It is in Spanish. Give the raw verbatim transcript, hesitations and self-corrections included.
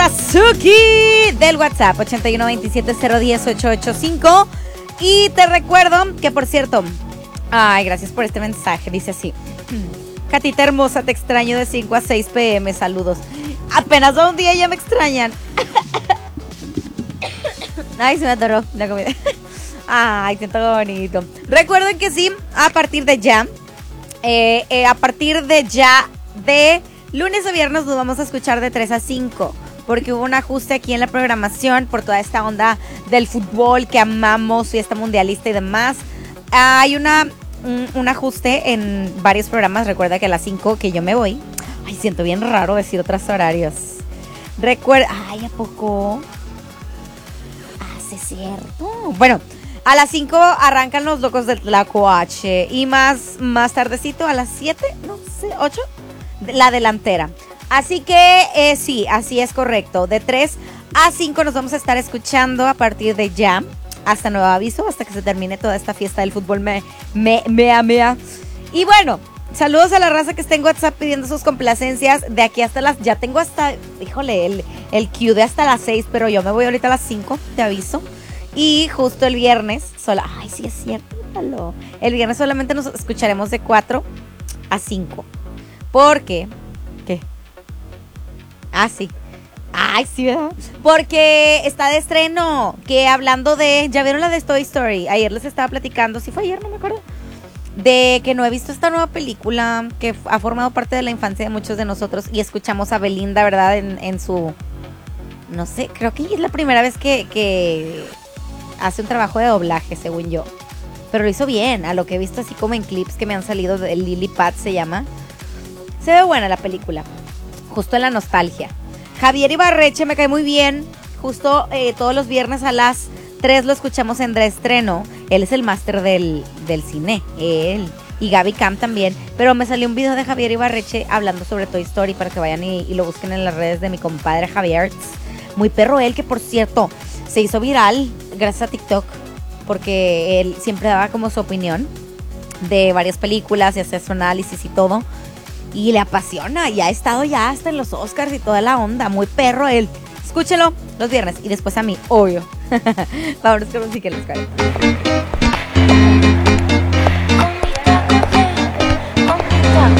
Suki del WhatsApp ochenta y uno veintisiete cero diez ocho ocho cinco. Y te recuerdo que, por cierto, ay, gracias por este mensaje. Dice así: Catita hermosa, te extraño de cinco a seis pm. Saludos. Apenas va un día y ya me extrañan. Ay, se me atoró la comida. Ay, siento bonito. Recuerden que sí, a partir de ya, eh, eh, a partir de ya, de lunes a viernes nos vamos a escuchar de tres a cinco. Porque hubo un ajuste aquí en la programación por toda esta onda del fútbol que amamos, fiesta mundialista y demás. Hay una, un, un ajuste en varios programas. Recuerda que a las cinco que yo me voy. Ay, siento bien raro decir otros horarios. Recuerda, ay, ¿a poco? Ah, sí es cierto. Bueno, a las cinco arrancan los locos del Tlacoache. Y más, más tardecito, a las siete, no sé, ocho, la delantera. Así que eh, sí, así es correcto. De tres a cinco nos vamos a estar escuchando a partir de ya, hasta nuevo aviso, hasta que se termine toda esta fiesta del fútbol me, me, mea, mea. Y bueno, saludos a la raza que está en WhatsApp pidiendo sus complacencias. De aquí hasta las, ya tengo hasta, híjole, el, el cue de hasta las seis, pero yo me voy ahorita a las cinco, te aviso. Y justo el viernes, sola, ay, sí es cierto, malo. El viernes solamente nos escucharemos de cuatro a cinco. Porque, ¿qué? Ah, sí. Ay, sí, ¿verdad? Porque está de estreno. Que hablando de, ¿ya vieron la de Toy Story? Ayer les estaba platicando, sí fue ayer, no me acuerdo. De que no he visto esta nueva película que ha formado parte de la infancia de muchos de nosotros. Y escuchamos a Belinda, ¿verdad? En, en su, no sé, creo que es la primera vez que, que hace un trabajo de doblaje, según yo. Pero lo hizo bien, a lo que he visto así como en clips que me han salido, de Lily Pad se llama. Se ve buena la película. Justo en la nostalgia. Javier Ibarreche me cae muy bien. Justo eh, todos los viernes a las tres lo escuchamos en reestreno. Él es el máster del, del cine. Él. Y Gaby Cam también. Pero me salió un video de Javier Ibarreche hablando sobre Toy Story para que vayan y, y lo busquen en las redes de mi compadre Javier. Muy perro él, que por cierto se hizo viral gracias a TikTok. Porque él siempre daba como su opinión de varias películas y hacía su análisis y todo. Y le apasiona, y ha estado ya hasta en los Oscars y toda la onda. Muy perro él. Escúchelo los viernes y después a mí, obvio. Vámonos con música, los cae.